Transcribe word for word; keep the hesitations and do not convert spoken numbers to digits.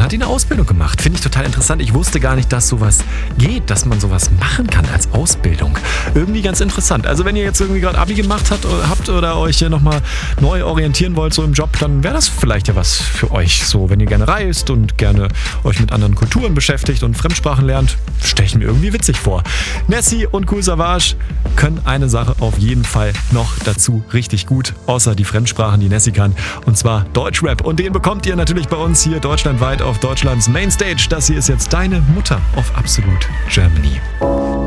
hat die eine Ausbildung gemacht. Finde ich total interessant. Ich wusste gar nicht, dass sowas geht, dass man sowas machen kann als Ausbildung. Irgendwie ganz interessant. Also wenn ihr jetzt irgendwie gerade Abi gemacht habt, habt oder euch hier nochmal neu orientieren wollt so im Job, dann wäre das vielleicht ja was für euch. So, wenn ihr gerne reist und gerne euch mit anderen Kulturen beschäftigt und Fremdsprachen lernt, stelle ich mir irgendwie witzig vor. Nessie und Kool Savas können eine Sache auf jeden Fall noch dazu richtig gut, außer die Fremdsprachen, die Nessie kann, und zwar Deutschrap. Und den bekommt ihr natürlich bei uns hier deutschlandweit auf Deutschlands Mainstage. Das hier ist jetzt Deine Mutter auf Absolut Germany.